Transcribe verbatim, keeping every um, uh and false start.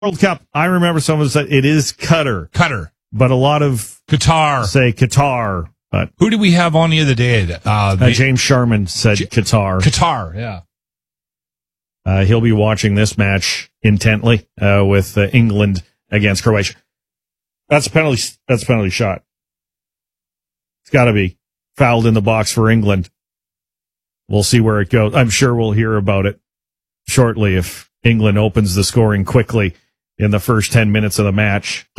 World Cup, I remember someone said it is Qatar. Qatar. But a lot of Qatar. say Qatar. But who did we have on the other day? Uh, uh, James Sharman said J- Qatar. Qatar, yeah. Uh, he'll be watching this match intently uh, with uh, England against Croatia. That's a penalty. That's a penalty shot. It's got to be fouled in the box for England. We'll see where it goes. I'm sure we'll hear about it shortly if England opens the scoring quickly in the first ten minutes of the match.